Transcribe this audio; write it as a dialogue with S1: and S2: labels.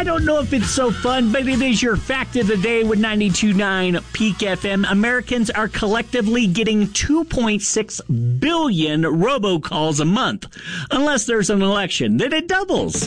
S1: I don't know if it's so fun, but it is your fact of the day with 92.9 Peak FM. Americans are collectively getting 2.6 billion robocalls a month. Unless there's an election, then it doubles.